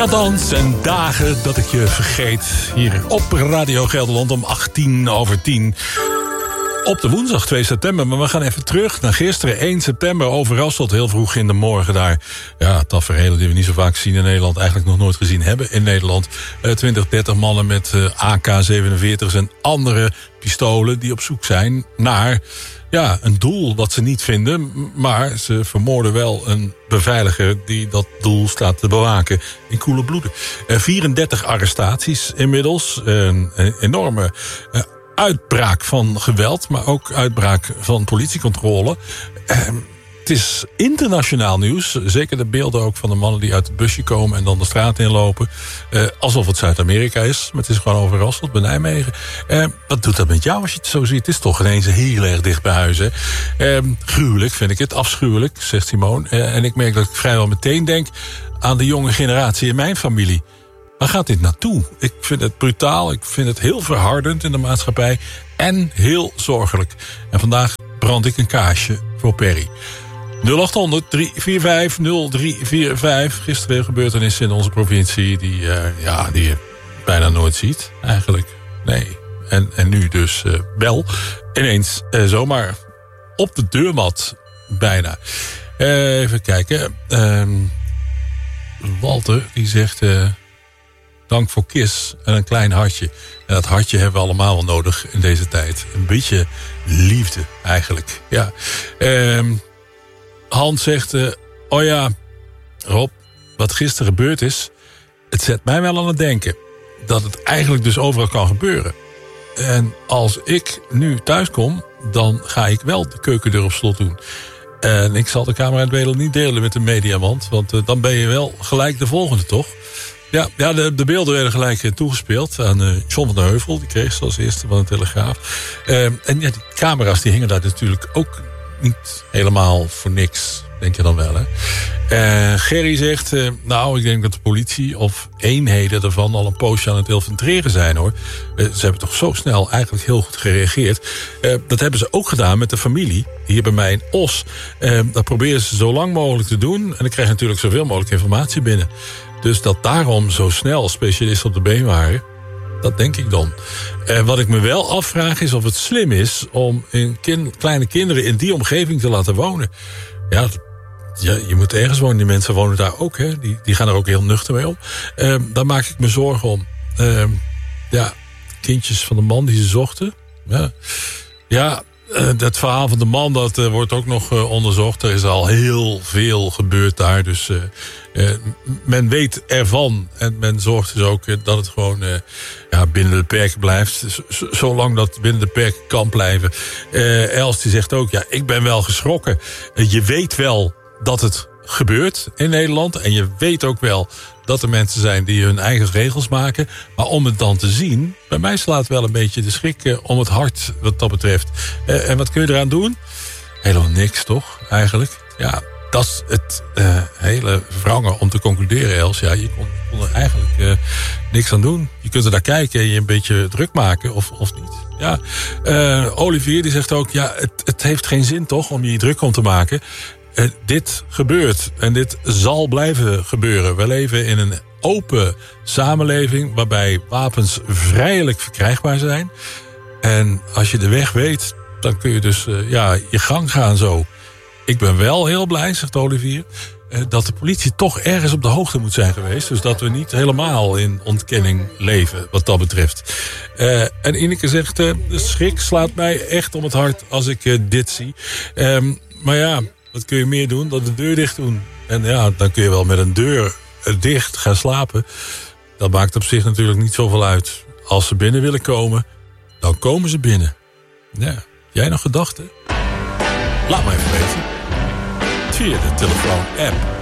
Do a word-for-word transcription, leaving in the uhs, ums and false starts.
Cadans en dagen dat ik je vergeet. Hier op Radio Gelderland om achttien over tien. Op de woensdag twee september, maar we gaan even terug naar gisteren. één september, Overrasseld, heel vroeg in de morgen daar. Ja, taferelen die we niet zo vaak zien in Nederland. Eigenlijk nog nooit gezien hebben in Nederland. Uh, twintig, dertig mannen met uh, A K zevenenveertig's en andere pistolen die op zoek zijn naar ja, een doel dat ze niet vinden. Maar ze vermoorden wel een beveiliger die dat doel staat te bewaken in koele bloeden. Uh, vierendertig arrestaties inmiddels. Uh, een enorme Uh, uitbraak van geweld, maar ook uitbraak van politiecontrole. Eh, het is internationaal nieuws. Zeker de beelden ook van de mannen die uit het busje komen en dan de straat inlopen. Eh, alsof het Zuid-Amerika is. Maar het is gewoon Overrasseld bij Nijmegen. Eh, wat doet dat met jou als je het zo ziet? Het is toch ineens heel erg dicht bij huis. Hè? Eh, gruwelijk vind ik het. Afschuwelijk, zegt Simone. Eh, en ik merk dat ik vrijwel meteen denk aan de jonge generatie in mijn familie. Waar gaat dit naartoe? Ik vind het brutaal, ik vind het heel verhardend in de maatschappij en heel zorgelijk. En vandaag brand ik een kaarsje voor Perry. nul achthonderd, drie vier vijf, nul drie vier vijf. Gisteren gebeurtenissen in onze provincie die, uh, ja, die je bijna nooit ziet, eigenlijk. Nee. En, en nu dus uh, wel ineens uh, zomaar op de deurmat, bijna. Uh, even kijken. Uh, Walter, die zegt Uh, dank voor Kiss en een klein hartje. En dat hartje hebben we allemaal wel nodig in deze tijd. Een beetje liefde, eigenlijk. Ja. Uh, Hans zegt, uh, oh ja, Rob, wat gisteren gebeurd is, het zet mij wel aan het denken dat het eigenlijk dus overal kan gebeuren. En als ik nu thuis kom, dan ga ik wel de keukendeur op slot doen. En ik zal de camera niet delen met de mediamand, want uh, dan ben je wel gelijk de volgende, toch? Ja, ja de, de beelden werden gelijk toegespeeld aan uh, John van der Heuvel. Die kreeg ze als eerste van de Telegraaf. Uh, en ja, die camera's die hingen daar natuurlijk ook niet helemaal voor niks. Denk je dan wel, hè? Uh, Gerry zegt, uh, nou, ik denk dat de politie of eenheden ervan al een poosje aan het infiltreren zijn, hoor. Uh, ze hebben toch zo snel eigenlijk heel goed gereageerd. Uh, dat hebben ze ook gedaan met de familie. Hier bij mij in Os. Uh, dat proberen ze zo lang mogelijk te doen. En dan krijg je natuurlijk zoveel mogelijk informatie binnen. Dus dat daarom zo snel specialisten op de been waren, dat denk ik dan. En wat ik me wel afvraag is of het slim is om in kind, kleine kinderen in die omgeving te laten wonen. Ja, ja, je moet ergens wonen. Die mensen wonen daar ook. Hè? Die, die gaan er ook heel nuchter mee om. Uh, daar maak ik me zorgen om. Uh, ja, kindjes van de man die ze zochten. Ja, ja uh, dat verhaal van de man, dat uh, wordt ook nog uh, onderzocht. Er is al heel veel gebeurd daar. Dus uh, uh, men weet ervan. En men zorgt dus ook uh, dat het gewoon uh, ja, binnen de perken blijft. Z- zolang dat binnen de perken kan blijven. Uh, Els die zegt ook, ja, ik ben wel geschrokken. Uh, je weet wel dat het gebeurt in Nederland. En je weet ook wel dat er mensen zijn die hun eigen regels maken. Maar om het dan te zien, bij mij slaat wel een beetje de schrik uh, om het hart wat dat betreft. Uh, en wat kun je eraan doen? Helemaal niks, toch? Eigenlijk. Ja, dat is het uh, hele wrange om te concluderen, Els. Ja, je kon, kon er eigenlijk uh, niks aan doen. Je kunt er naar kijken en je een beetje druk maken, of, of niet. Ja, uh, Olivier die zegt ook, ja, het, het heeft geen zin toch om je druk om te maken. Uh, dit gebeurt en dit zal blijven gebeuren. We leven in een open samenleving waarbij wapens vrijelijk verkrijgbaar zijn. En als je de weg weet, dan kun je dus uh, ja, je gang gaan zo. Ik ben wel heel blij, zegt Olivier, uh, dat de politie toch ergens op de hoogte moet zijn geweest. Dus dat we niet helemaal in ontkenning leven, wat dat betreft. Uh, en Ineke zegt, uh, de schrik slaat mij echt om het hart als ik uh, dit zie. Um, maar ja, wat kun je meer doen dan de deur dicht doen? En ja, dan kun je wel met een deur dicht gaan slapen. Dat maakt op zich natuurlijk niet zoveel uit. Als ze binnen willen komen, dan komen ze binnen. Ja, jij nog gedachten? Laat me even weten. Via de telefoon-app.